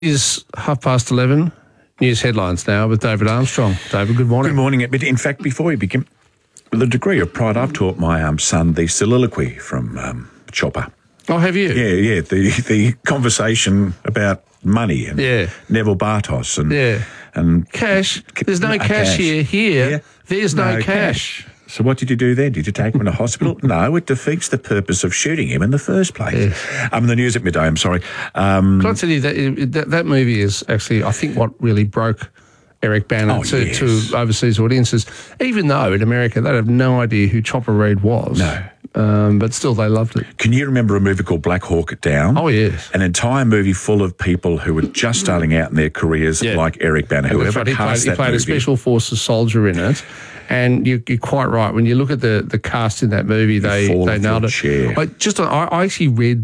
Is 11:30. News headlines now with David Armstrong. David, good morning. Good morning. But in fact, before we begin, with a degree of pride, I've taught my son the soliloquy from Chopper. Oh, have you? Yeah. The conversation about money and Neville Bartos and cash. There's no cash here. Yeah. There's no cash. So what did you do then? Did you take him to hospital? No, it defeats the purpose of shooting him in the first place. The news at midday, I'm sorry. Can I tell you that movie is actually, I think, what really broke Eric Bana to overseas audiences, even though in America they have no idea who Chopper Read was. No. But still, they loved it. Can you remember a movie called Black Hawk Down? Oh, yes. An entire movie full of people who were just starting out in their careers, like Eric Bana. He played a special forces soldier in it. And you're quite right. When you look at the cast in that movie, they nailed it. I actually read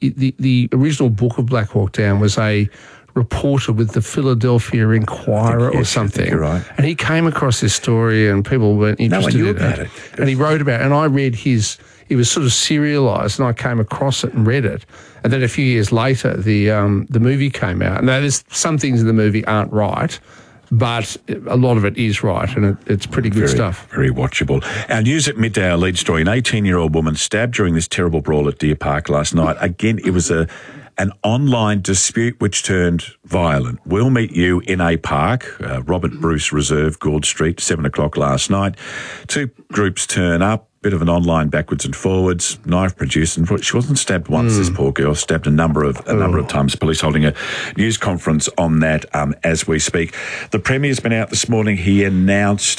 the original book of Black Hawk Down was a reporter with the Philadelphia Inquirer or something. I think you're right. And he came across this story and people weren't interested in it. And he wrote about it. And I read it was sort of serialised, and I came across it and read it. And then a few years later, the movie came out. And there's some things in the movie aren't right, but a lot of it is right, and it's pretty good stuff. Very watchable. Our news at midday, our lead story, an 18-year-old woman stabbed during this terrible brawl at Deer Park last night. Again, it was an online dispute which turned violent. We'll meet you in a park, Robert Bruce Reserve, Gould Street, 7 o'clock last night. Two groups turn up. Bit of an online backwards and forwards, knife produced, and she wasn't stabbed once. This poor girl stabbed a number of times. Police holding a news conference on that as we speak. The Premier's been out this morning. He announced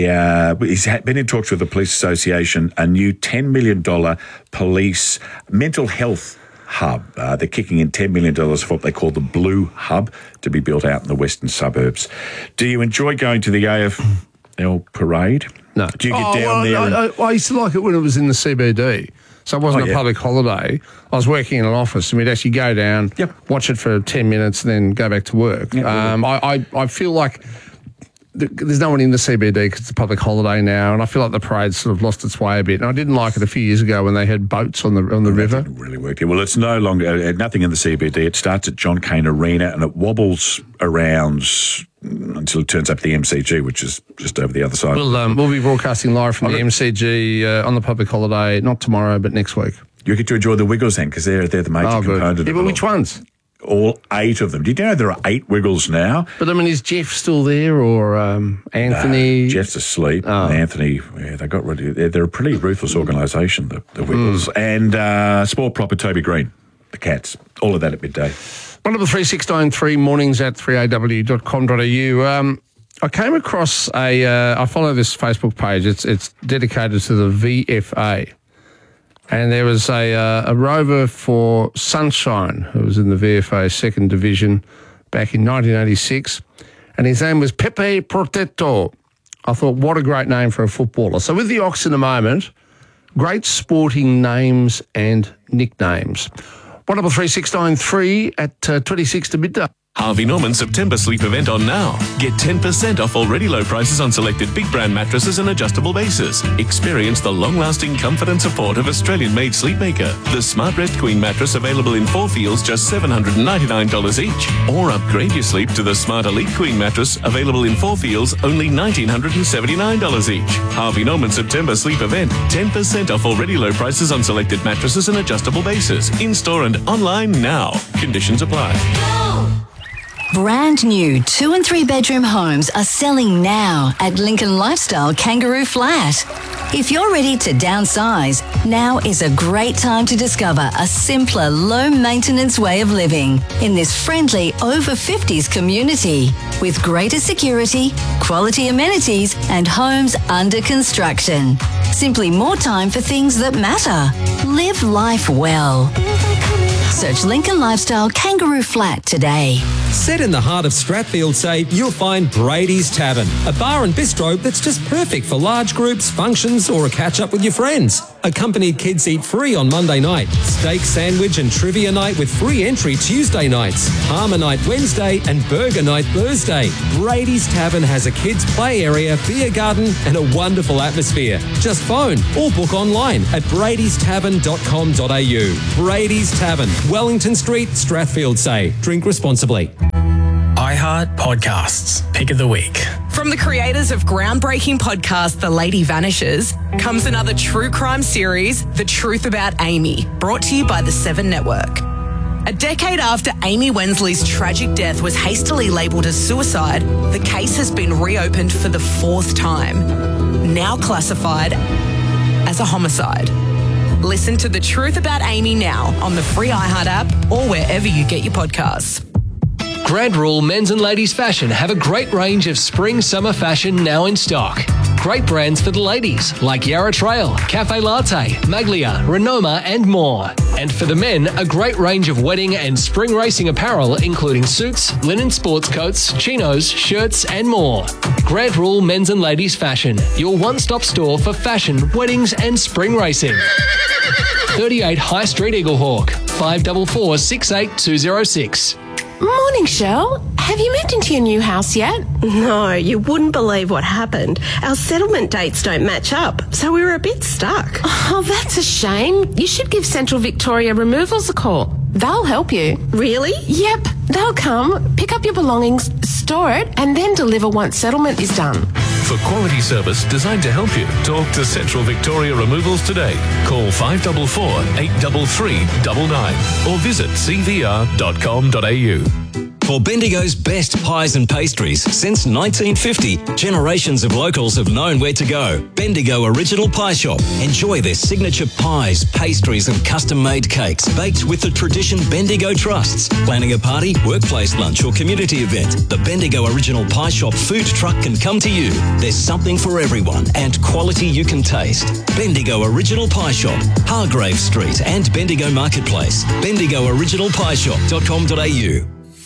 he's been in talks with the Police Association, a new $10 million police mental health hub. They're kicking in $10 million for what they call the Blue Hub to be built out in the western suburbs. Do you enjoy going to the AFL parade? No. Do you get down there? I used to like it when it was in the CBD. So it wasn't a public holiday. I was working in an office and we'd actually go down, watch it for 10 minutes and then go back to work. I feel like there's no one in the CBD because it's a public holiday now, and I feel like the parade's sort of lost its way a bit. And I didn't like it a few years ago when they had boats on the river. That didn't really work. Well, it's no longer nothing in the CBD. It starts at John Cain Arena and it wobbles around until it turns up the MCG, which is just over the other side. We'll be broadcasting live from the MCG on the public holiday, not tomorrow, but next week. You get to enjoy the Wiggles then, because they're the major component of it. But which ones? All 8 of them. Did you know there are 8 Wiggles now? But I mean, is Jeff still there, or Anthony? No, Jeff's asleep. And Anthony, they got rid of it. They're a pretty ruthless organisation, the Wiggles. And Sport Proper Toby Green, the Cats. All of that at midday. 133 mornings at 3aw.com.au. I came across I follow this Facebook page. It's dedicated to the VFA. And there was a rover for Sunshine who was in the VFA second division back in 1986. And his name was Pepe Protetto. I thought, what a great name for a footballer. So with the Ox in a moment, great sporting names and nicknames. 133 at 26 to midday. Harvey Norman September sleep event on now. Get 10% off already low prices on selected big brand mattresses and adjustable bases. Experience the long-lasting comfort and support of Australian-made Sleepmaker. The Smart Rest Queen mattress available in 4 feels just $799 each. Or upgrade your sleep to the Smart Elite Queen mattress available in 4 feels only $1,979 each. Harvey Norman September sleep event. 10% off already low prices on selected mattresses and adjustable bases. In-store and online now. Conditions apply. Brand new 2 and 3 bedroom homes are selling now at Lincoln Lifestyle Kangaroo Flat. If you're ready to downsize, now is a great time to discover a simpler, low-maintenance way of living in this friendly over 50s community with greater security, quality amenities, and homes under construction. Simply more time for things that matter. Live life well. Search Lincoln Lifestyle Kangaroo Flat today. Set in the heart of Strathfield, you'll find Brady's Tavern, a bar and bistro that's just perfect for large groups, functions, or a catch-up with your friends. Accompanied kids eat free on Monday night, steak sandwich and trivia night with free entry Tuesday nights, Palmer night Wednesday and burger night Thursday. Brady's Tavern has a kids' play area, beer garden and a wonderful atmosphere. Just phone or book online at bradystavern.com.au. Brady's Tavern, Wellington Street, Strathfield. Drink responsibly. CVR Podcasts, Pick of the Week. From the creators of groundbreaking podcast The Lady Vanishes comes another true crime series, The Truth About Amy, brought to you by the Seven Network. A decade after Amy Wensley's tragic death was hastily labelled as suicide, the case has been reopened for the 4th time, now classified as a homicide. Listen to The Truth About Amy now on the free iHeart app or wherever you get your podcasts. Grant Rule Men's and Ladies Fashion have a great range of spring-summer fashion now in stock. Great brands for the ladies like Yarra Trail, Cafe Latte, Maglia, Renoma and more. And for the men, a great range of wedding and spring racing apparel including suits, linen sports coats, chinos, shirts and more. Grant Rule Men's and Ladies Fashion, your one-stop store for fashion, weddings and spring racing. 38 High Street Eaglehawk, 544 68206. Morning, Shell. Have you moved into your new house yet? No, you wouldn't believe what happened. Our settlement dates don't match up, so we were a bit stuck. Oh, that's a shame. You should give Central Victoria Removals a call. They'll help you. Really? Yep. They'll come, pick up your belongings, store it, and then deliver once settlement is done. For quality service designed to help you, talk to Central Victoria Removals today. Call 544 833 99 or visit cvr.com.au. For Bendigo's best pies and pastries since 1950, generations of locals have known where to go. Bendigo Original Pie Shop. Enjoy their signature pies, pastries and custom-made cakes baked with the tradition Bendigo trusts. Planning a party, workplace lunch or community event, the Bendigo Original Pie Shop food truck can come to you. There's something for everyone and quality you can taste. Bendigo Original Pie Shop, Hargrave Street and Bendigo Marketplace. BendigoOriginalPieShop.com.au.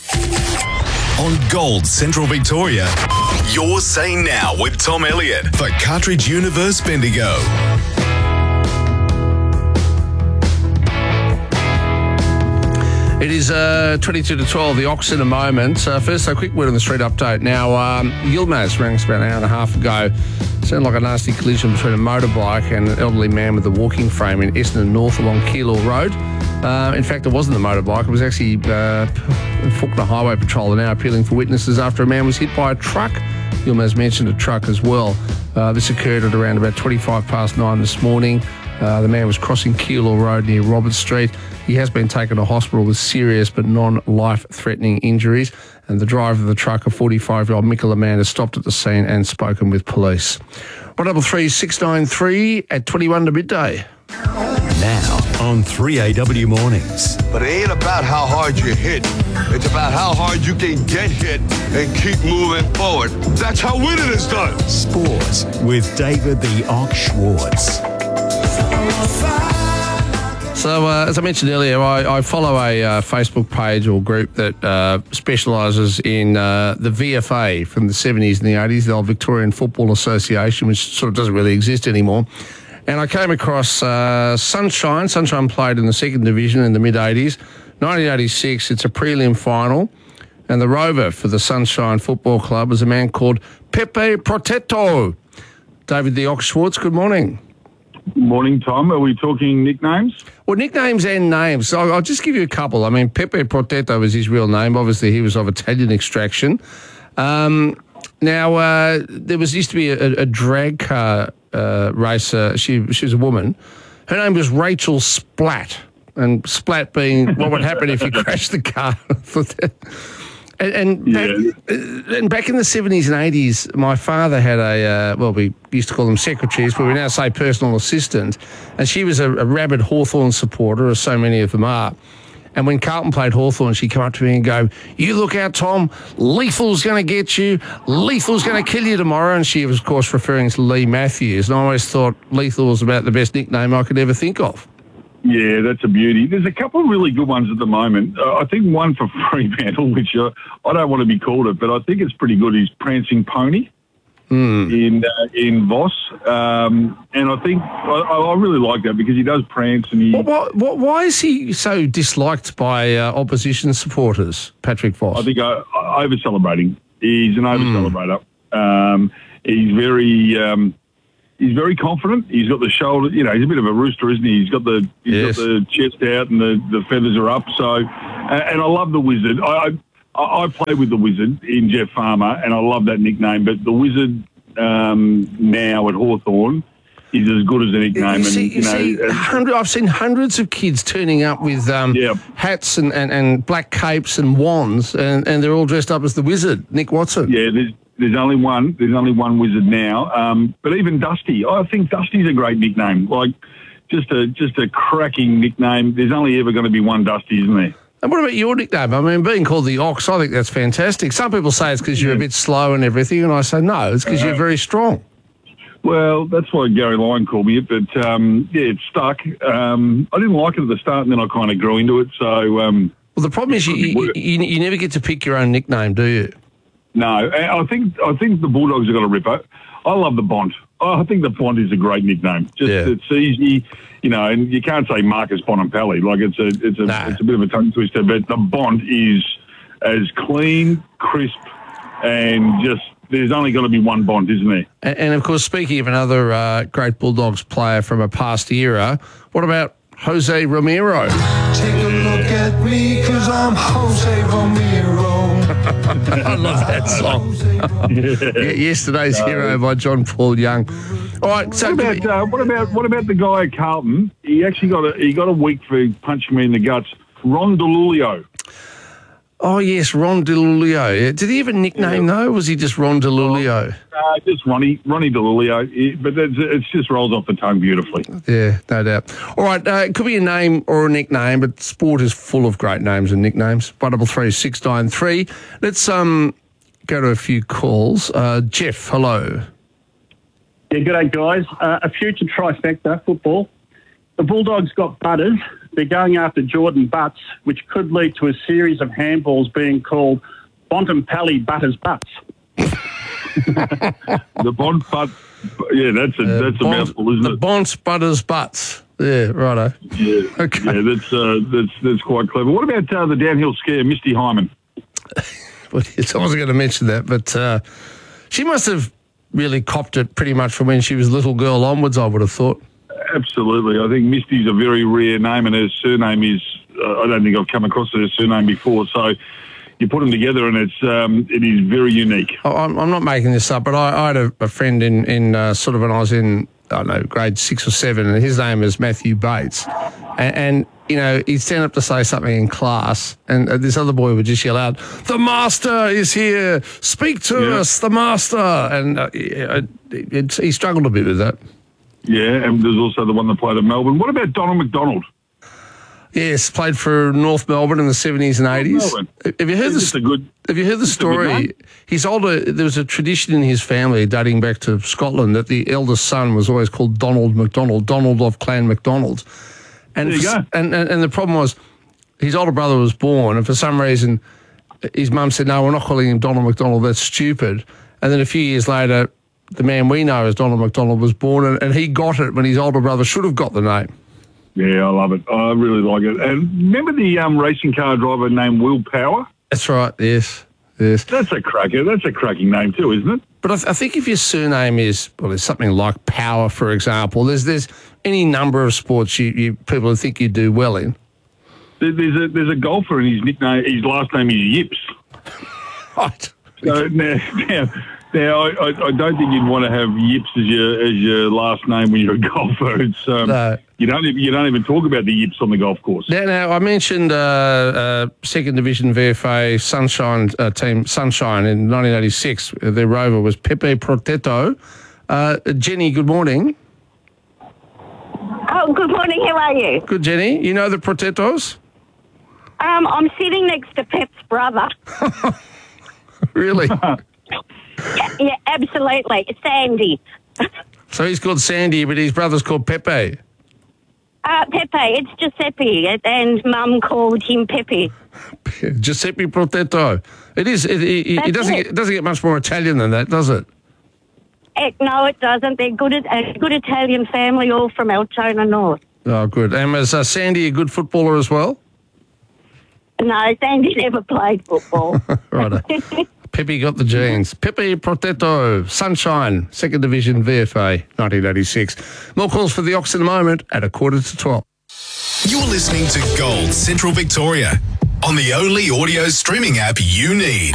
On Gold Central Victoria, you're Say Now with Tom Elliott for Cartridge Universe Bendigo. It is 22 to 12, the Ox in a moment. First, a quick word on the street update. Now, Yilmaz rang us about an hour and a half ago. Sounded like a nasty collision between a motorbike and an elderly man with a walking frame in Essendon North along Keilor Road. In fact, it wasn't the motorbike. It was actually Fawkner Highway Patrol are now appealing for witnesses after a man was hit by a truck. Yilmaz mentioned a truck as well. This occurred at around about 9:25 this morning. The man was crossing Keilor Road near Roberts Street. He has been taken to hospital with serious but non-life-threatening injuries. And the driver of the truck, a 45-year-old Michael man, has stopped at the scene and spoken with police. 133 693 at 21 to midday. Now on 3AW Mornings. But it ain't about how hard you hit. It's about how hard you can get hit and keep moving forward. That's how winning is done. Sports with David the Ox Schwartz. So, as I mentioned earlier, I follow a Facebook page or group that specialises in the VFA from the 70s and the 80s, the old Victorian Football Association, which sort of doesn't really exist anymore. And I came across Sunshine. Sunshine played in the second division in the mid-80s. 1986, it's a prelim final. And the rover for the Sunshine Football Club was a man called Pepe Protetto. David the Ox Schwartz, good morning. Morning, Tom. Are we talking nicknames? Well, nicknames and names. So I'll just give you a couple. I mean, Pepe Protetto was his real name. Obviously, he was of Italian extraction. Now, there used to be a drag car racer. She was a woman. Her name was Rachel Splat. And Splat being what would happen if you crashed the car. And back in the 70s and 80s, my father had we used to call them secretaries, but we now say personal assistant. And she was a rabid Hawthorn supporter, as so many of them are. And when Carlton played Hawthorn, she'd come up to me and go, "You look out, Tom, Lethal's going to get you. Lethal's going to kill you tomorrow." And she was, of course, referring to Lee Matthews. And I always thought Lethal was about the best nickname I could ever think of. Yeah, that's a beauty. There's a couple of really good ones at the moment. I think one for Fremantle, which I don't want to be called it, but I think it's pretty good, is Prancing Pony in Voss. And I think I really like that because he does prance and he... Why is he so disliked by opposition supporters, Patrick Voss? I think over-celebrating. He's an over-celebrator. He's very confident. He's got the shoulder, he's a bit of a rooster, isn't he? He's got the chest out and the feathers are up. So, and I love the wizard. I play with the Wizard in Jeff Farmer, and I love that nickname. But the Wizard now at Hawthorn is as good as a nickname. I've seen hundreds of kids turning up with hats and black capes and wands, and they're all dressed up as the Wizard, Nick Watson. Yeah, there's only one. There's only one Wizard now. But even Dusty, I think Dusty's a great nickname. Like just a cracking nickname. There's only ever going to be one Dusty, isn't there? And what about your nickname? I mean, being called the Ox, I think that's fantastic. Some people say it's because you're a bit slow and everything, and I say no, it's because you're very strong. Well, that's why Gary Lyon called me it, but it stuck. I didn't like it at the start, and then I kind of grew into it. So, well, the problem is you never get to pick your own nickname, do you? No, I think the Bulldogs have got a ripper. I love the Bont. I think the Bont is a great nickname. It's easy, and you can't say Marcus Bonampelli. Like it's a bit of a tongue twister, but the Bont is as clean, crisp, and just. There's only got to be one Bont, isn't there? And of course, speaking of another great Bulldogs player from a past era, what about Jose Romero? Take a look at me, 'cause I'm Jose Romero. I love that song. Yesterday's Hero by John Paul Young. All right, so what about the guy at Carlton? He actually got a week for punching me in the guts. Ron DeLulio. Oh, yes, Ron DeLulio. Did he have a nickname, though, or was he just Ron DeLulio? Just Ronnie DeLulio. But it just rolls off the tongue beautifully. Yeah, no doubt. All right, it could be a name or a nickname, but sport is full of great names and nicknames. 133 693. Let's go to a few calls. Jeff, hello. Yeah, g'day, guys. A future trifecta, football. The Bulldogs got Butters. They're going after Jordan Butts, which could lead to a series of handballs being called Bontempelli Butters Butts. The Bont Butt, yeah, that's a mouthful, isn't it? The Bont Butters Butts. Yeah, righto. Yeah, okay. Yeah, that's quite clever. What about the downhill skier, Misty Hyman? Well, I wasn't going to mention that, but she must have really copped it pretty much from when she was a little girl onwards, I would have thought. Absolutely. I think Misty's a very rare name, and her surname is, I don't think I've come across her surname before, so you put them together and it is very unique. I'm not making this up, but I had a friend in sort of when I was in, I don't know, grade 6 or 7, and his name is Matthew Bates. And he'd stand up to say something in class, and this other boy would just yell out, "The master is here! Speak to us, the master!" And he struggled a bit with that. Yeah, and there's also the one that played at Melbourne. What about Donald McDonald? Yes, played for North Melbourne in the 70s and 80s. Have you heard the story? His older, there was a tradition in his family dating back to Scotland that the eldest son was always called Donald McDonald, Donald of Clan McDonald. And there you go. And the problem was his older brother was born, and for some reason his mum said, "No, we're not calling him Donald McDonald, that's stupid." And then a few years later, the man we know as Donald McDonald was born, and he got it when his older brother should have got the name. Yeah, I love it. I really like it. And remember the racing car driver named Will Power? That's right, yes. That's a cracker. That's a cracking name too, isn't it? But I think if your surname is, there's something like Power, for example, there's any number of sports you people think you do well in. There's a golfer, and his last name is Yips. Right. So now, I don't think you'd want to have Yips as your last name when you're a golfer. It's no. You don't even talk about the Yips on the golf course. Now I mentioned second division VFA Sunshine team Sunshine in 1986. Their rover was Pepe Protetto. Jenny, good morning. Oh, good morning. How are you? Good, Jenny. You know the Protettos? I'm sitting next to Pep's brother. Really? Yeah, absolutely. Sandy. So he's called Sandy, but his brother's called Pepe. Pepe. It's Giuseppe, and Mum called him Pepe. Giuseppe Protetto. It is. It doesn't get much more Italian than that, does it? No, it doesn't. They're good Italian family, all from Altona North. Oh, good. And was Sandy a good footballer as well? No, Sandy never played football. Right. Pepe got the genes. Pepe Protetto, Sunshine, second division VFA, 1986. More calls for the Ox in a moment at 11:45. You're listening to Gold Central Victoria on the only audio streaming app you need.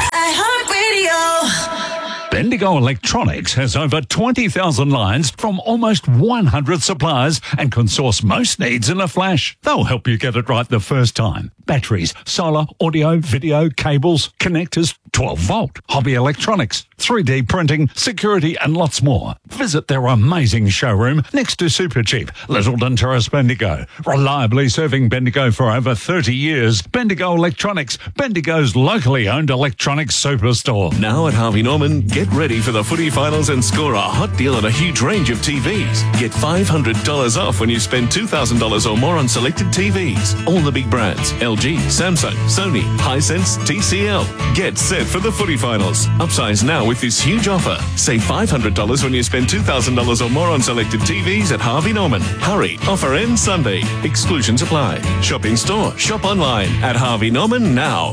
Bendigo Electronics has over 20,000 lines from almost 100 suppliers and can source most needs in a flash. They'll help you get it right the first time. Batteries, solar, audio, video, cables, connectors, 12-volt, hobby electronics, 3D printing, security and lots more. Visit their amazing showroom next to Supercheap, Littleton Terrace, Bendigo. Reliably serving Bendigo for over 30 years. Bendigo Electronics, Bendigo's locally owned electronics superstore. Now at Harvey Norman, get ready for the footy finals and score a hot deal on a huge range of TVs. Get $500 off when you spend $2,000 or more on selected TVs. All the big brands, LG, Samsung, Sony, Hisense, TCL. Get set for the footy finals. Upsize now with this huge offer. Save $500 when you spend $2,000 or more on selected TVs at Harvey Norman. Hurry, offer ends Sunday. Exclusions apply. Shop in store, shop online at Harvey Norman now.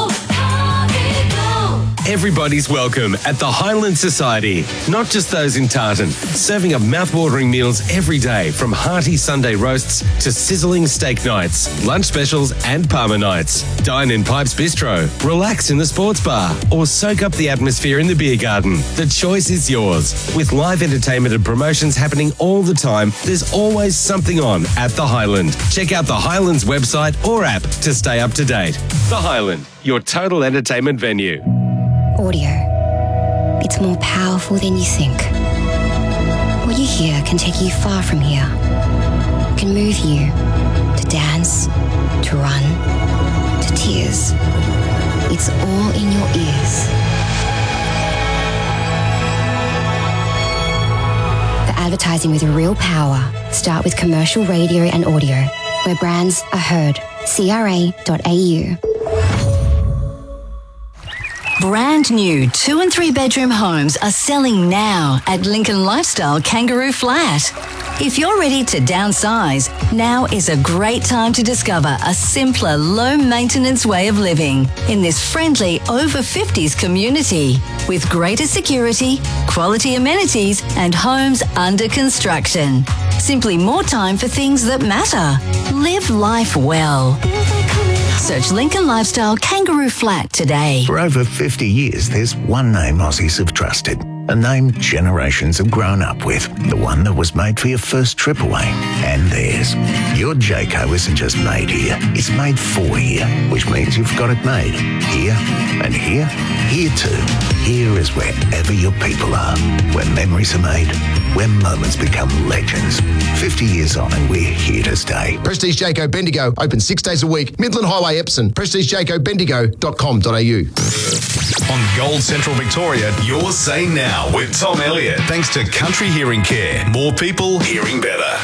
Everybody's welcome at the Highland Society, not just those in Tartan. Serving up mouth-watering meals every day, from hearty Sunday roasts to sizzling steak nights, lunch specials and Parma nights. Dine in Pipes Bistro, relax in the sports bar, or soak up the atmosphere in the beer garden. The choice is yours. With live entertainment and promotions happening all the time, there's always something on at the Highland. Check out the Highlands website or app to stay up to date. The Highland, your total entertainment venue. Audio. It's more powerful than you think. What you hear can take you far from here. Can move you to dance, to run, to tears. It's all in your ears. The advertising with real power. Start with commercial radio and audio, where brands are heard. CRA.au. Brand new 2 and 3 bedroom homes are selling now at Lincoln Lifestyle Kangaroo Flat. If you're ready to downsize, now is a great time to discover a simpler, low-maintenance way of living in this friendly over 50s community with greater security, quality amenities and homes under construction. Simply more time for things that matter. Live life well. Search Lincoln Lifestyle Kangaroo Flat today. For over 50 years, there's one name Aussies have trusted. A name generations have grown up with. The one that was made for your first trip away. And theirs. Your Jayco isn't just made here. It's made for here. Which means you've got it made. Here and here. Here too. Here is wherever your people are. Where memories are made. Where moments become legends. 50 years on and we're here to stay. Prestige Jayco Bendigo. Open 6 days a week. Midland Highway, Epsom. PrestigeJaycoBendigo.com.au. On Gold Central Victoria, you're Say Now with Tom Elliott. Thanks to Country Hearing Care. More people hearing better.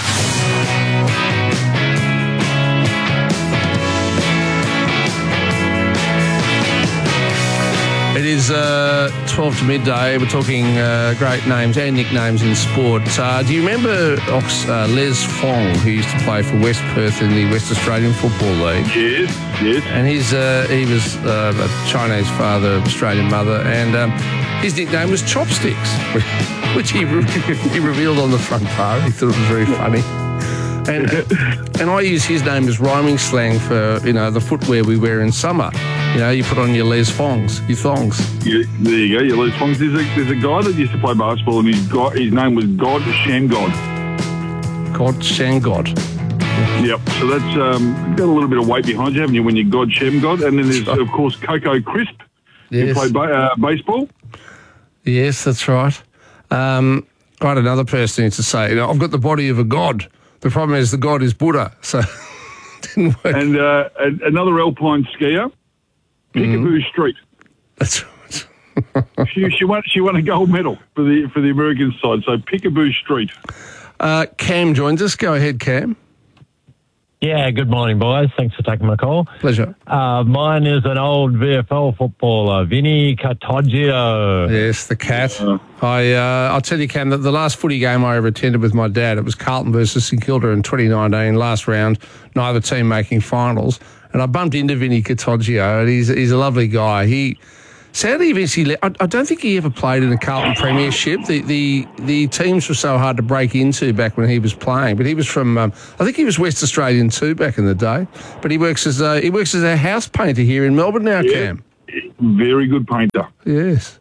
It is 12 to midday. We're talking great names and nicknames in sport. Do you remember Les Fong, who used to play for West Perth in the West Australian Football League? Yes. And he was a Chinese father, Australian mother, and his nickname was Chopsticks, which he revealed on the front bar. He thought it was very funny. And I use his name as rhyming slang for, the footwear we wear in summer. You put on your Les Fongs, your thongs. Yeah, there you go, your Les Fongs. There's a guy that used to play basketball, and his name was God Shamgod. God Shamgod. Yep. So that's got a little bit of weight behind you, haven't you, when you're God Shamgod? And then there's, of course, Coco Crisp, who played baseball. Yes, that's right. I had another person to say, I've got the body of a god. The problem is the god is Buddha, so it didn't work. And another alpine skier, Peekaboo Street. That's right. she won a gold medal for the American side. So Peekaboo Street. Cam joins us. Go ahead, Cam. Yeah, good morning, boys. Thanks for taking my call. Pleasure. Mine is an old VFL footballer, Vinny Catoggio. Yes, the cat. I'll tell you, Cam, that the last footy game I ever attended with my dad, it was Carlton versus St Kilda in 2019, last round, neither team making finals. And I bumped into Vinny Catoggio, and he's a lovely guy. He Sadly, eventually, I don't think he ever played in the Carlton Premiership. The teams were so hard to break into back when he was playing. But he was from, I think he was West Australian too back in the day. But he works as a house painter here in Melbourne now, Cam. Very good painter. Yes.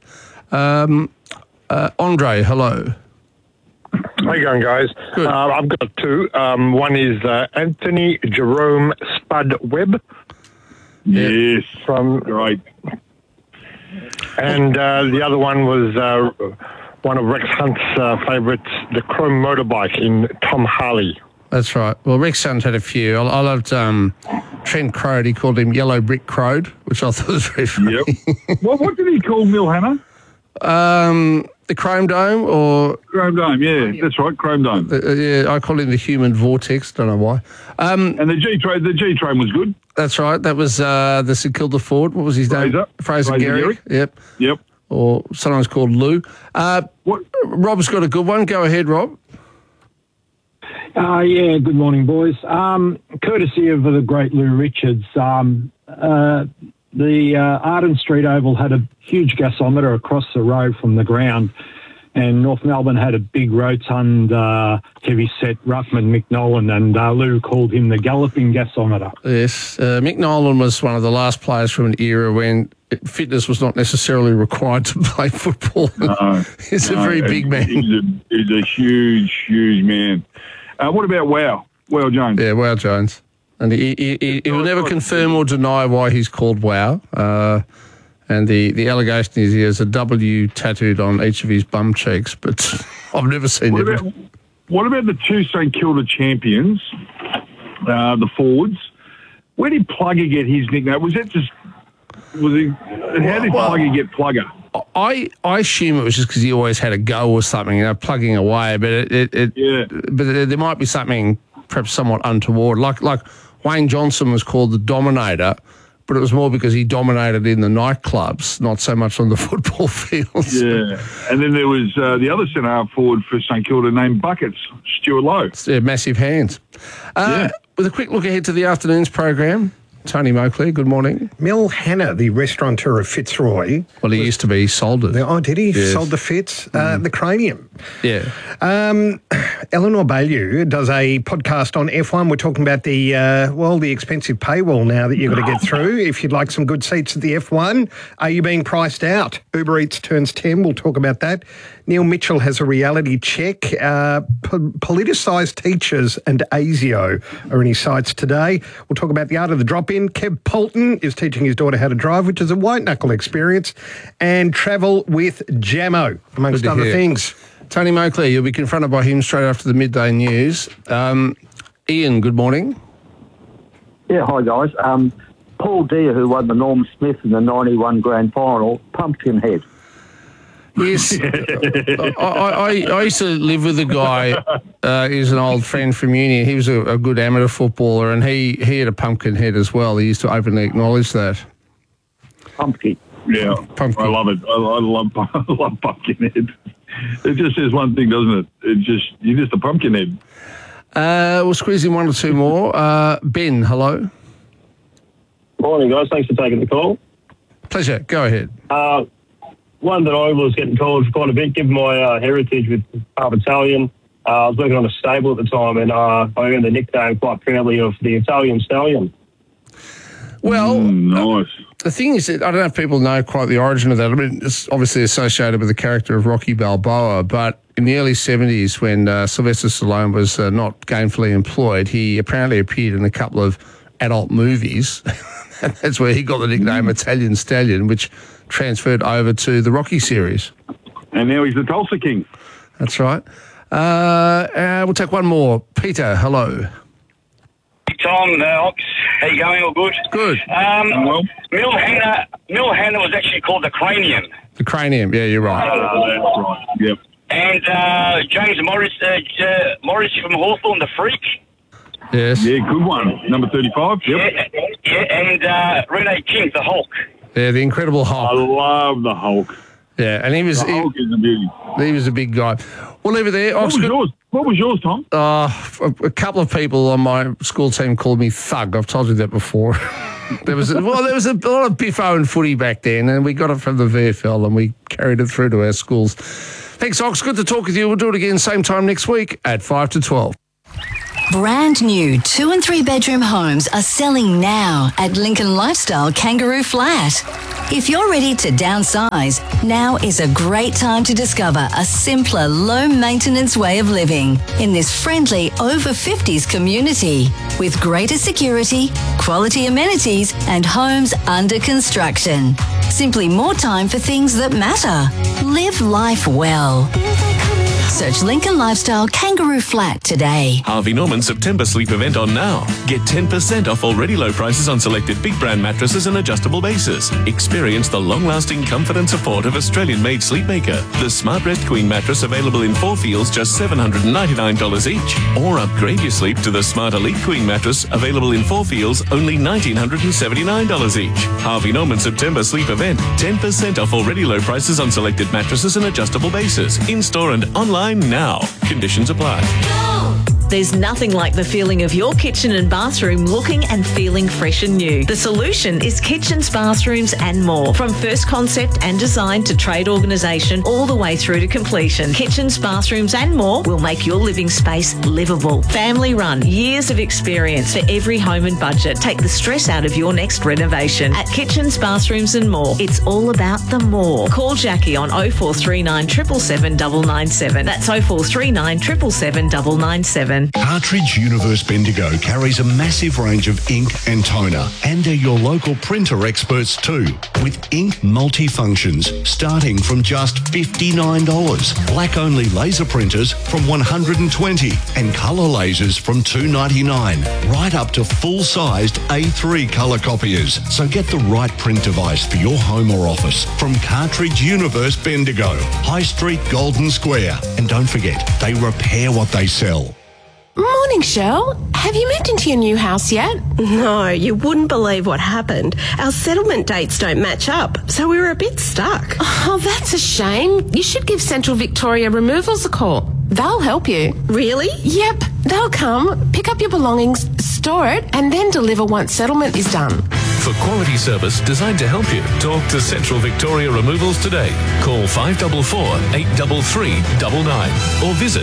Andre, hello. How you going, guys? I've got two. One is Anthony Jerome Spud Webb. Yes. Right. And the other one was one of Rex Hunt's favourites, the Chrome motorbike in Tom Harley. That's right. Well, Rex Hunt had a few. I loved Trent Crode. He called him Yellow Brick Crode, which I thought was very funny. Yep. What did he call Mill Hannah? The Chrome Dome or... Chrome Dome, yeah. That's right, Chrome Dome. Yeah, I call him the Human Vortex. Don't know why. And the G-Train was good. That's right. That was the St Kilda Ford. What was his name? Fraser Gehry. Yep. Or sometimes called Lou. Rob's got a good one. Go ahead, Rob. Yeah, good morning, boys. Courtesy of the great Lou Richards, the Arden Street Oval had a huge gasometer across the road from the ground, and North Melbourne had a big rotund, heavy-set ruckman, Mick Nolan, and Lou called him the galloping gasometer. Yes, Mick Nolan was one of the last players from an era when fitness was not necessarily required to play football. No, He's a very big man. He's a huge, huge man. What about Wow Jones? Yeah, Wow Jones. And he will never confirm or deny why he's called Wow. And the allegation is he has a W tattooed on each of his bum cheeks, but I've never seen it. What about the two St Kilda champions, the forwards? Where did Plugger get his nickname? How did Plugger get Plugger? I assume it was just because he always had a go or something, plugging away. But but there might be something perhaps somewhat untoward. Like Wayne Johnson was called the Dominator, but it was more because he dominated in the nightclubs, not so much on the football fields. Yeah, and then there was the other centre forward for St Kilda named Buckets, Stuart Lowe. Yeah, massive hands. With a quick look ahead to the afternoon's program, Tony Moakley, good morning. Mill Hannah, the restaurateur of Fitzroy. Well, he used to be. He sold it. Oh, did he? Yes. Sold the Fitz? The Cranium. Yeah. Eleanor Baillieu does a podcast on F1. We're talking about the expensive paywall now that you've got to get through. If you'd like some good seats at the F1, are you being priced out? Uber Eats turns 10. We'll talk about that. Neil Mitchell has a reality check. Politicised teachers and ASIO are in his sights today. We'll talk about the art of the drop-in. Kev Polton is teaching his daughter how to drive, which is a white-knuckle experience. And travel with Jamo, amongst other things. Tony Moakley, you'll be confronted by him straight after the midday news. Ian, good morning. Yeah, hi guys. Paul Deere, who won the Norm Smith in the 91 grand final, Pumpkinhead. Yes. I used to live with a guy, he's an old friend from uni. He was a good amateur footballer, and he had a pumpkin head as well. He used to openly acknowledge that. Pumpkin. Yeah, Pumpkin. I love it. I love Pumpkinhead. It just says one thing, doesn't it? You're just a Pumpkinhead. We'll squeeze in one or two more. Ben, hello. Morning, guys. Thanks for taking the call. Pleasure. Go ahead. One that I was getting called for quite a bit, given my heritage with half Italian. I was working on a stable at the time, and I earned the nickname quite proudly of the Italian Stallion. Well, nice. The thing is that I don't know if people know quite the origin of that. I mean, it's obviously associated with the character of Rocky Balboa, but in the early 70s when Sylvester Stallone was not gainfully employed, he apparently appeared in a couple of adult movies. And that's where he got the nickname Italian Stallion, which transferred over to the Rocky series. And now he's the Tulsa King. That's right. We'll take one more. Peter, hello. Tom, Ox, how you going? All good? Good. Mill Hannah was actually called the Cranium. The Cranium, yeah, you're right. That's right, yep. And James Morris from Hawthorn, the Freak. Yes. Yeah, good one. Number 35, yep. Yeah, and Renee King, the Hulk. Yeah, the Incredible Hulk. I love the Hulk. Yeah, and the Hulk is a beauty. He was a big guy. We'll leave it there. What was yours, Tom? A couple of people on my school team called me Thug. I've told you that before. There was a lot of Biffo and footy back then, and we got it from the VFL and we carried it through to our schools. Thanks, Ox. Good to talk with you. We'll do it again same time next week at 5 to 12. Brand new 2 and 3 bedroom homes are selling now at Lincoln Lifestyle Kangaroo Flat. If you're ready to downsize, now is a great time to discover a simpler, low-maintenance way of living in this friendly over 50s community with greater security, quality amenities and homes under construction. Simply more time for things that matter. Live life well. Search Lincoln Lifestyle Kangaroo Flat today. Harvey Norman September sleep event on now. Get 10% off already low prices on selected big brand mattresses and adjustable bases. Experience the long-lasting comfort and support of Australian-made Sleepmaker. The Smart Rest Queen mattress available in 4 feels just $799 each. Or upgrade your sleep to the Smart Elite Queen mattress available in 4 feels only $1,979 each. Harvey Norman September sleep event. 10% off already low prices on selected mattresses and adjustable bases. In-store and online now. Conditions apply. There's nothing like the feeling of your kitchen and bathroom looking and feeling fresh and new. The solution is kitchens, bathrooms and more. From first concept and design to trade organisation all the way through to completion. Kitchens, bathrooms and more will make your living space livable. Family run, years of experience for every home and budget. Take the stress out of your next renovation. At Kitchens, Bathrooms and More, it's all about the more. Call Jackie on 0439 777 997. That's 0439 777 997. Cartridge Universe Bendigo carries a massive range of ink and toner, and they're your local printer experts too, with ink multifunctions starting from just $59. Black-only laser printers from $120 and colour lasers from $299, right up to full-sized A3 colour copiers. So get the right print device for your home or office from Cartridge Universe Bendigo, High Street, Golden Square. And don't forget, they repair what they sell. Morning, Shell. Have you moved into your new house yet? No, you wouldn't believe what happened. Our settlement dates don't match up, so we were a bit stuck. Oh, that's a shame. You should give Central Victoria Removals a call. They'll help you. Really? Yep. They'll come, pick up your belongings, store it, and then deliver once settlement is done. For quality service designed to help you, talk to Central Victoria Removals today. Call 544 833 99 or visit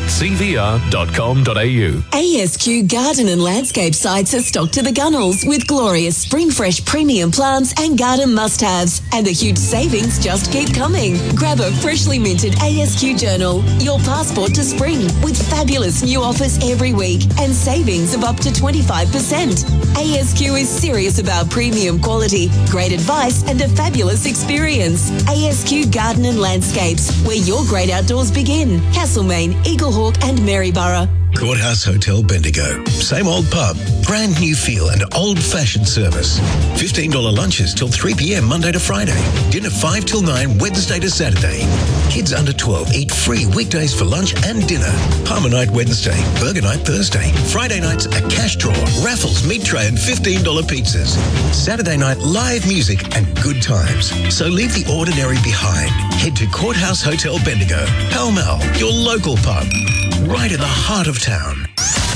cvr.com.au. ASQ Garden and Landscape sites are stocked to the gunnels with glorious spring fresh premium plants and garden must-haves. And the huge savings just keep coming. Grab a freshly minted ASQ journal, your passport to spring, with fabulous new offers every week and savings of up to 25%. ASQ is serious about premium quality, great advice and a fabulous experience. ASQ Garden and Landscapes, where your great outdoors begin. Castlemaine, Eaglehawk and Maryborough. Courthouse Hotel Bendigo. Same old pub, brand new feel and old-fashioned service. $15 lunches till 3 p.m. Monday to Friday. Dinner 5 till 9 Wednesday to Saturday. Kids under 12 eat free weekdays for lunch and dinner. Palmer night Wednesday, burger night Thursday. Friday nights a cash draw, raffles, meat tray and $15 pizzas. Saturday night live music and good times. So leave the ordinary behind. Head to Courthouse Hotel Bendigo. Pall Mall, your local pub. Right in the heart of town.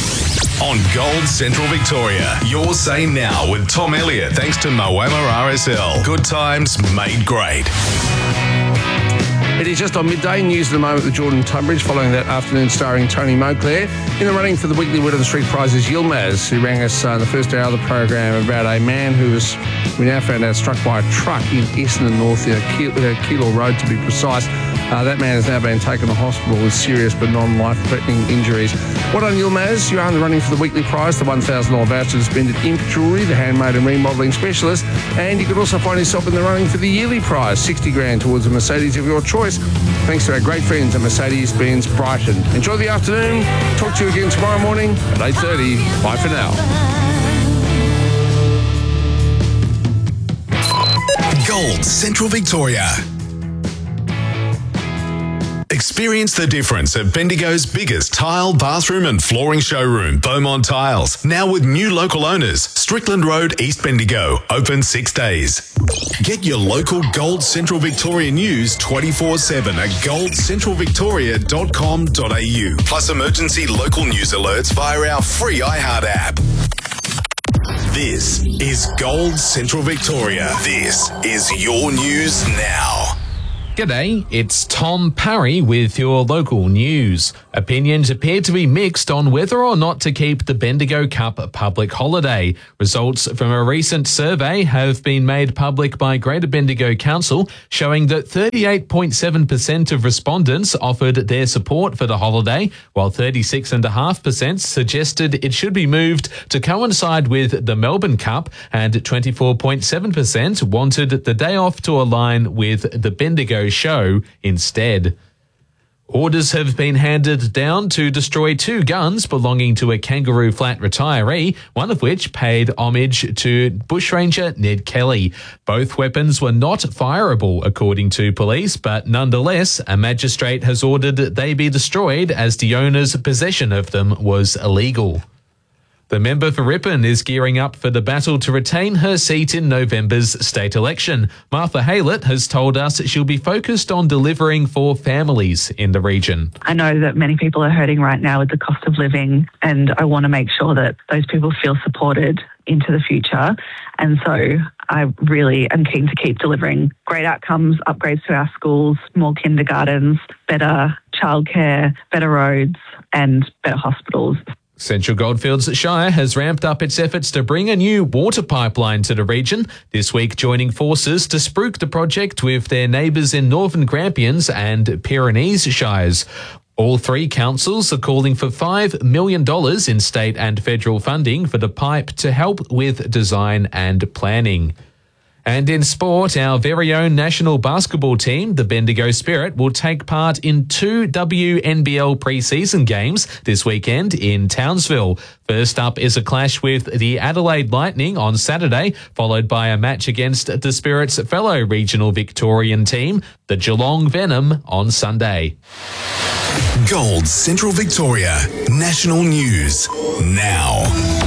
On Gold Central Victoria, your say now with Tom Elliott, thanks to Moama RSL. Good times made great. It is just on midday. News at the moment with Jordan Tunbridge, following that afternoon starring Tony Moclair. In the running for the weekly Word of the Street prize is Yilmaz, who rang us in the first hour of the program about a man who was, we now found out, struck by a truck in Essendon North, Keilor Road to be precise. That man has now been taken to hospital with serious but non-life-threatening injuries. Well done, Yilmaz. You are in the running for the weekly prize, the $1,000 voucher to spend at Imp Jewellery, the handmade and remodelling specialist. And you could also find yourself in the running for the yearly prize, $60,000 towards a Mercedes of your choice, thanks to our great friends at Mercedes-Benz Brighton. Enjoy the afternoon. Talk to you again tomorrow morning at 8:30. Bye for now. Gold Central Victoria. Experience the difference at Bendigo's biggest tile, bathroom and flooring showroom, Beaumont Tiles. Now with new local owners, Strickland Road, East Bendigo, open 6 days. Get your local Gold Central Victoria news 24/7 at goldcentralvictoria.com.au. Plus emergency local news alerts via our free iHeart app. This is Gold Central Victoria. This is your news now. G'day, it's Tom Parry with your local news. Opinions appear to be mixed on whether or not to keep the Bendigo Cup a public holiday. Results from a recent survey have been made public by Greater Bendigo Council, showing that 38.7% of respondents offered their support for the holiday, while 36.5% suggested it should be moved to coincide with the Melbourne Cup, and 24.7% wanted the day off to align with the Bendigo show instead. Orders have been handed down to destroy 2 guns belonging to a Kangaroo Flat retiree, one of which paid homage to bushranger Ned Kelly. Both weapons were not fireable, according to police, but nonetheless, a magistrate has ordered they be destroyed as the owner's possession of them was illegal. The member for Ripon is gearing up for the battle to retain her seat in November's state election. Martha Haylett has told us she'll be focused on delivering for families in the region. I know that many people are hurting right now with the cost of living, and I want to make sure that those people feel supported into the future. And so I really am keen to keep delivering great outcomes, upgrades to our schools, more kindergartens, better childcare, better roads and better hospitals. Central Goldfields Shire has ramped up its efforts to bring a new water pipeline to the region, this week joining forces to spruik the project with their neighbours in Northern Grampians and Pyrenees Shires. All 3 councils are calling for $5 million in state and federal funding for the pipe to help with design and planning. And in sport, our very own national basketball team, the Bendigo Spirit, will take part in 2 WNBL pre-season games this weekend in Townsville. First up is a clash with the Adelaide Lightning on Saturday, followed by a match against the Spirit's fellow regional Victorian team, the Geelong Venom, on Sunday. Gold Central Victoria National News now.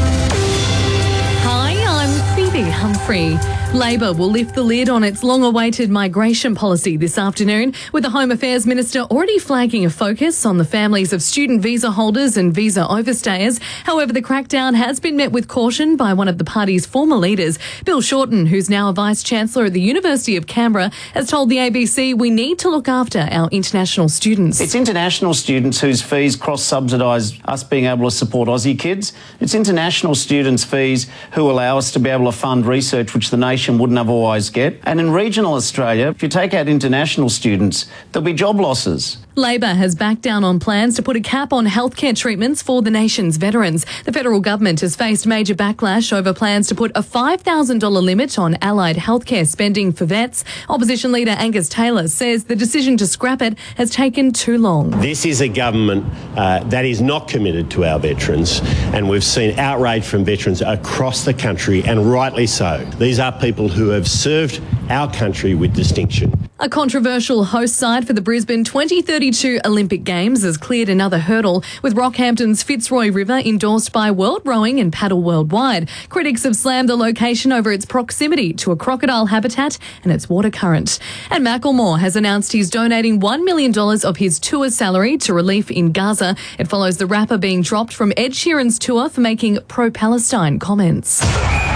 Hi, I'm Phoebe Humphrey. Labor will lift the lid on its long-awaited migration policy this afternoon, with the Home Affairs Minister already flagging a focus on the families of student visa holders and visa overstayers. However, the crackdown has been met with caution by one of the party's former leaders. Bill Shorten, who's now a Vice-Chancellor at the University of Canberra, has told the ABC we need to look after our international students. It's international students whose fees cross-subsidise us being able to support Aussie kids. It's international students' fees who allow us to be able to fund research which the nation wouldn't otherwise get. And in regional Australia, if you take out international students, there'll be job losses. Labor has backed down on plans to put a cap on healthcare treatments for the nation's veterans. The federal government has faced major backlash over plans to put a $5,000 limit on allied healthcare spending for vets. Opposition leader Angus Taylor says the decision to scrap it has taken too long. This is a government that is not committed to our veterans, and we've seen outrage from veterans across the country, and rightly so. These are people who have served our country with distinction. A controversial host site for the Brisbane 2032 Olympic Games has cleared another hurdle, with Rockhampton's Fitzroy River endorsed by World Rowing and Paddle Worldwide. Critics have slammed the location over its proximity to a crocodile habitat and its water current. And Macklemore has announced he's donating $1 million of his tour salary to relief in Gaza. It follows the rapper being dropped from Ed Sheeran's tour for making pro-Palestine comments.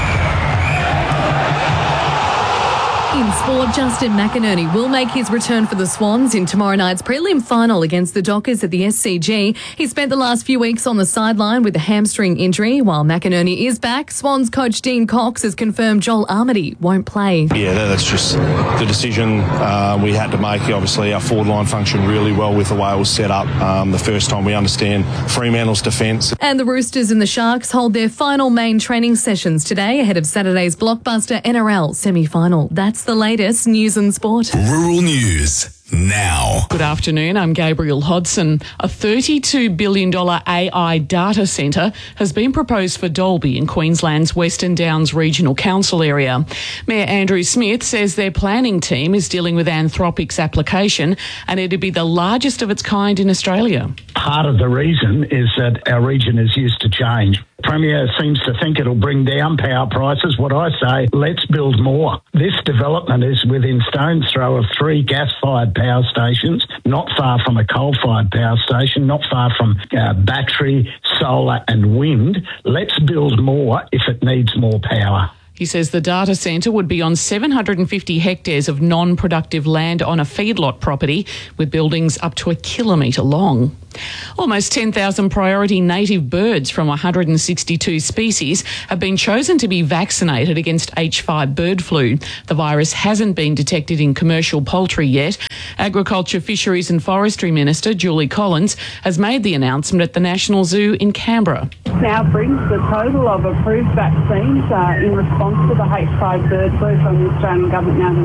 In sport, Justin McInerney will make his return for the Swans in tomorrow night's prelim final against the Dockers at the SCG. He spent the last few weeks on the sideline with a hamstring injury. While McInerney is back, Swans coach Dean Cox has confirmed Joel Armady won't play. Yeah, that's just the decision we had to make. Obviously, our forward line functioned really well with the way it was set up the first time. We understand Fremantle's defence. And the Roosters and the Sharks hold their final main training sessions today ahead of Saturday's blockbuster NRL semi-final. That's the latest news and sport. Rural News now. Good afternoon, I'm Gabriel Hodson. A $32 billion AI data centre has been proposed for Dalby in Queensland's Western Downs Regional Council area. Mayor Andrew Smith says their planning team is dealing with Anthropic's application, and it'd be the largest of its kind in Australia. Part of the reason is that our region is used to change. Premier seems to think it'll bring down power prices. What I say, let's build more. This development is within stone's throw of 3 gas-fired power power stations, not far from a coal-fired power station, not far from battery, solar and wind. Let's build more if it needs more power. He says the data centre would be on 750 hectares of non-productive land on a feedlot property, with buildings up to 1 kilometre long. Almost 10,000 priority native birds from 162 species have been chosen to be vaccinated against H5 bird flu. The virus hasn't been detected in commercial poultry yet. Agriculture, Fisheries and Forestry Minister Julie Collins has made the announcement at the National Zoo in Canberra. Now brings the total of approved vaccines in response to the H5 bird flu from the Australian Government now to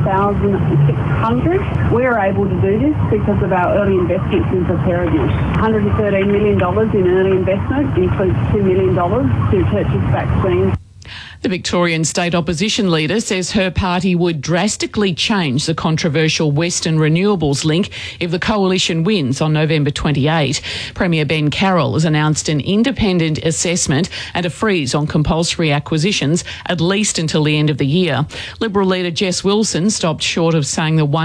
9,600. We're able to do this because of our early investments in preparedness. $113 million in early investment includes $2 million to purchase vaccines. The Victorian state opposition leader says her party would drastically change the controversial Western Renewables link if the coalition wins on November 28. Premier Ben Carroll has announced an independent assessment and a freeze on compulsory acquisitions at least until the end of the year. Liberal leader Jess Wilson stopped short of saying the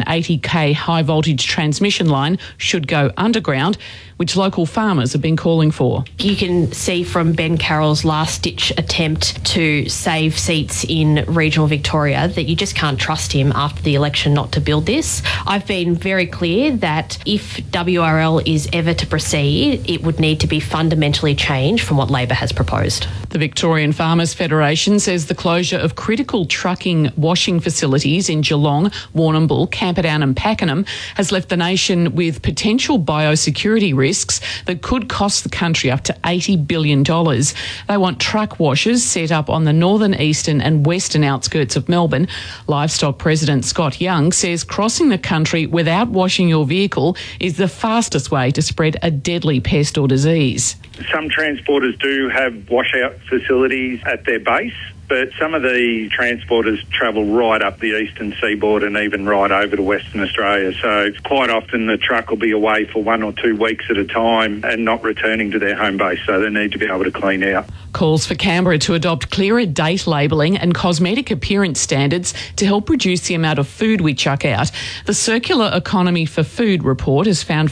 180k high voltage transmission line should go underground, which local farmers have been calling for. You can see from Ben Carroll's last-ditch attempt to save seats in regional Victoria that you just can't trust him after the election not to build this. I've been very clear that if WRL is ever to proceed, it would need to be fundamentally changed from what Labor has proposed. The Victorian Farmers Federation says the closure of critical trucking washing facilities in Geelong, Warrnambool, Camperdown and Pakenham has left the nation with potential biosecurity risks that could cost the country up to $80 billion. They want truck washers set up on the northern, eastern and western outskirts of Melbourne. Livestock President Scott Young says crossing the country without washing your vehicle is the fastest way to spread a deadly pest or disease. Some transporters do have washout facilities at their base, but some of the transporters travel right up the eastern seaboard and even right over to Western Australia. So quite often the truck will be away for 1 or 2 weeks at a time and not returning to their home base, so they need to be able to clean out. Calls for Canberra to adopt clearer date labelling and cosmetic appearance standards to help reduce the amount of food we chuck out. The Circular Economy for Food report has found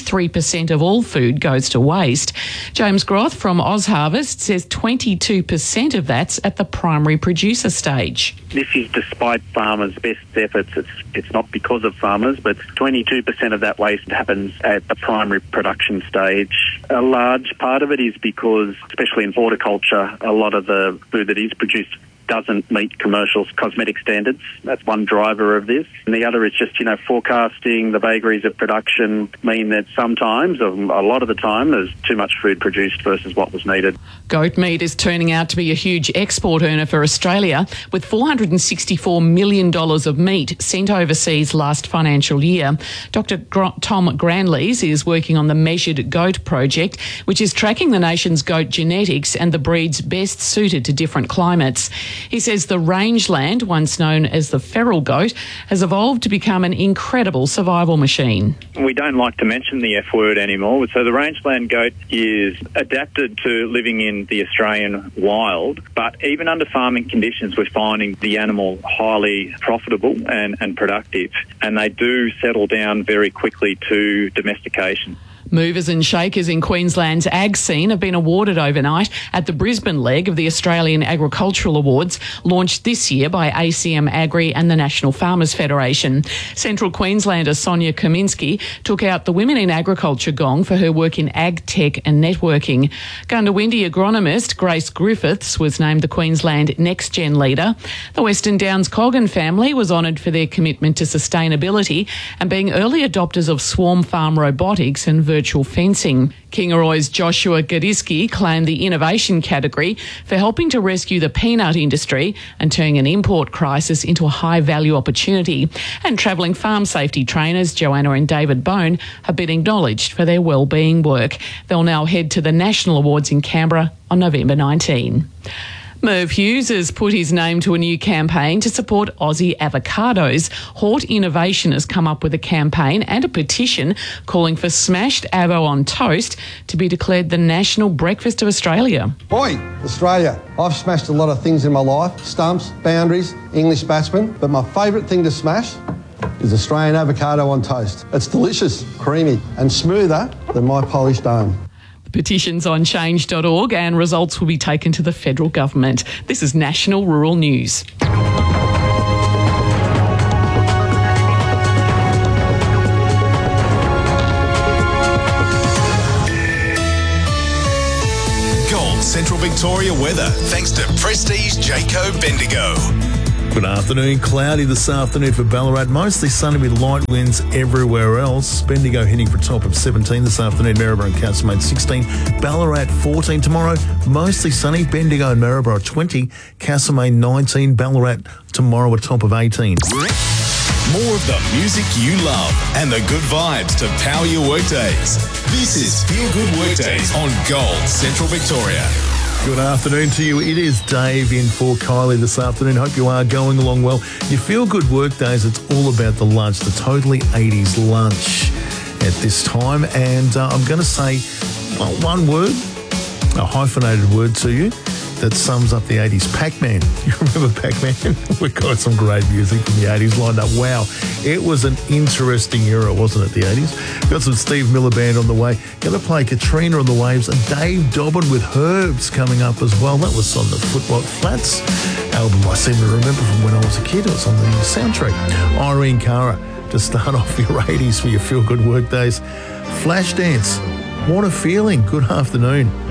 43% of all food goes to waste. James Groth from OzHarvest says 22% of that's at the primary producer stage. This is despite farmers' best efforts. It's not because of farmers, but 22% of that waste happens at the primary production stage. A large part of it is because, especially in horticulture, a lot of the food that is produced doesn't meet commercial cosmetic standards. That's one driver of this. And the other is just, forecasting the vagaries of production mean that sometimes, or a lot of the time, there's too much food produced versus what was needed. Goat meat is turning out to be a huge export earner for Australia, with $464 million of meat sent overseas last financial year. Dr. Tom Granleys is working on the Measured Goat project, which is tracking the nation's goat genetics and the breeds best suited to different climates. He says the rangeland, once known as the feral goat, has evolved to become an incredible survival machine. We don't like to mention the F word anymore. So the rangeland goat is adapted to living in the Australian wild, but even under farming conditions, we're finding the animal highly profitable and productive, and they do settle down very quickly to domestication. Movers and shakers in Queensland's ag scene have been awarded overnight at the Brisbane leg of the Australian Agricultural Awards, launched this year by ACM Agri and the National Farmers Federation. Central Queenslander Sonia Kaminski took out the Women in Agriculture gong for her work in ag tech and networking. Gundawindi agronomist Grace Griffiths was named the Queensland Next Gen leader. The Western Downs Coggan family was honoured for their commitment to sustainability and being early adopters of swarm farm robotics and virtual fencing. Kingaroy's Joshua Gadiski claimed the innovation category for helping to rescue the peanut industry and turning an import crisis into a high-value opportunity. And travelling farm safety trainers Joanna and David Bone have been acknowledged for their wellbeing work. They'll now head to the National Awards in Canberra on November 19. Merv Hughes has put his name to a new campaign to support Aussie avocados. Hort Innovation has come up with a campaign and a petition calling for smashed avo on toast to be declared the national breakfast of Australia. Oi, Australia. I've smashed a lot of things in my life, stumps, boundaries, English batsmen, but my favourite thing to smash is Australian avocado on toast. It's delicious, creamy and smoother than my polished dome. Petitions on change.org and results will be taken to the federal government. This is National Rural News. Gold Central Victoria weather, thanks to Prestige Jayco Bendigo. Good afternoon. Cloudy this afternoon for Ballarat. Mostly sunny with light winds everywhere else. Bendigo heading for a top of 17 this afternoon. Maryborough and Castlemaine 16. Ballarat 14 tomorrow. Mostly sunny. Bendigo and Maryborough 20. Castlemaine 19. Ballarat tomorrow a top of 18. More of the music you love and the good vibes to power your workdays. This is Feel Good Workdays on Gold Central Victoria. Good afternoon to you. It is Dave in for Kylie this afternoon. Hope you are going along well. You Feel Good Workdays, it's all about the lunch, the Totally 80s lunch at this time. And I'm going to say one word, a hyphenated word to you that sums up the 80s. Pac-Man. You remember Pac-Man? We've got some great music from the 80s lined up. Wow. It was an interesting era, wasn't it, the 80s? Got some Steve Miller Band on the way. Going to play Katrina on the Waves and Dave Dobbin with Herbs coming up as well. That was on the Footbot Flats album I seem to remember from when I was a kid. It was on the soundtrack. Irene Cara to start off your 80s for your Feel Good Work Days. Flashdance. What a feeling. Good afternoon.